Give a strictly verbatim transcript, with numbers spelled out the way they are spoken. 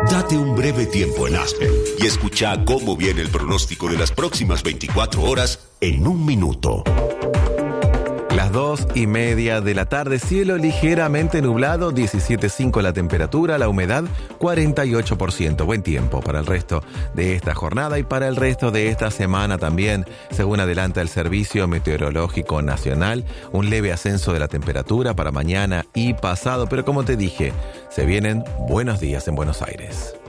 Date un breve tiempo en Aspen y escucha cómo viene el pronóstico de las próximas veinticuatro horas en un minuto. Las dos y media de la tarde, cielo ligeramente nublado, diecisiete punto cinco la temperatura, la humedad cuarenta y ocho por ciento. Buen tiempo para el resto de esta jornada y para el resto de esta semana también, según adelanta el Servicio Meteorológico Nacional. Un leve ascenso de la temperatura para mañana y pasado, pero como te dije, se vienen buenos días en Buenos Aires.